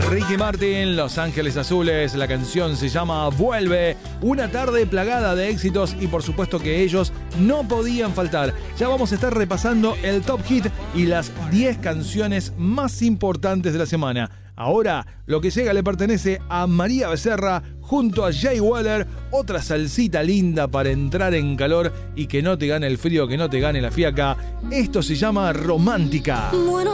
Ricky Martin, Los Ángeles Azules, la canción se llama Vuelve, una tarde plagada de éxitos y por supuesto que ellos no podían faltar. Ya vamos a estar repasando el Top Hit y las 10 canciones más importantes de la semana. Ahora, lo que llega le pertenece a María Becerra junto a Jay Weller, otra salsita linda para entrar en calor y que no te gane el frío, que no te gane la fiaca. Esto se llama Romántica.